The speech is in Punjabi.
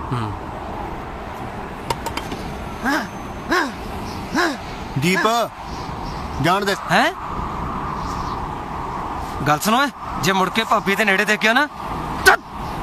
ਦੀਪ ਜਾਣ ਦੇ ਹੈ ਗੱਲ ਸੁਣੋ, ਜੇ ਮੁੜ ਕੇ ਭਾਬੀ ਦੇ ਨੇੜੇ ਦੇਖਿਓ ਨਾ